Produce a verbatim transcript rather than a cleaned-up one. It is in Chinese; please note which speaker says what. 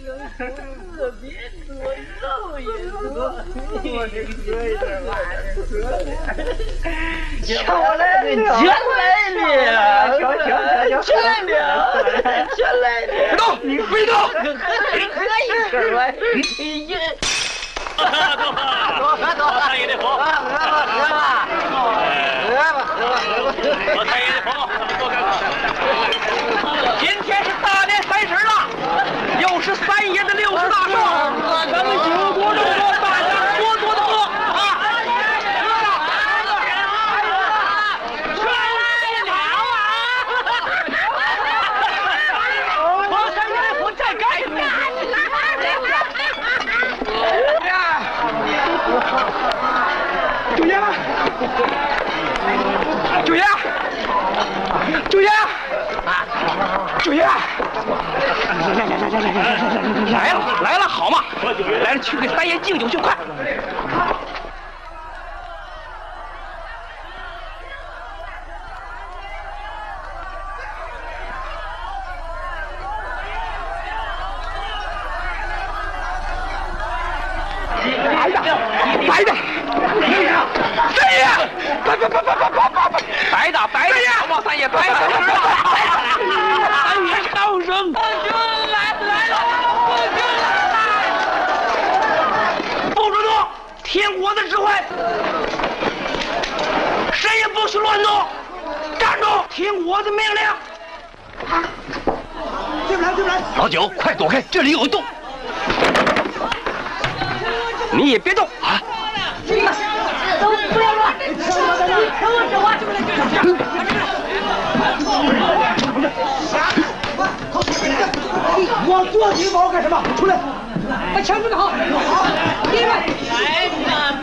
Speaker 1: 别多肉也多，我这哥这玩意儿，全来了，全来了，全来了，全来了！
Speaker 2: 别动，你别动，
Speaker 1: 喝喝一口吧，你这。多喝多喝，太爷的福，喝吧喝吧，喝吧喝吧喝吧，太爷的福，多干
Speaker 2: 今天是大年三十了，又是三爷的六十大寿，咱们酒多众多，大家多多的喝啊！喝了，全来了啊！我三爷我再干一杯。九爷，九爷，九爷，九爷，来来来来来来来来了来了，好嘛，来了，去给三爷敬酒去，快！来的，来的，三爷，别别别别别别别，白的白的，好嘛，三爷白的，三爷高升，父君来来了，父君来了，不准动，听我的指挥，谁也不许乱动，站住，听我的命令。进不来，进不来，老九，快躲开，这里有洞。你也别动啊！
Speaker 3: 都不要乱！你听我这话，
Speaker 2: 我做你保干什么？出来！
Speaker 3: 把枪准备好！好，一位，来吧！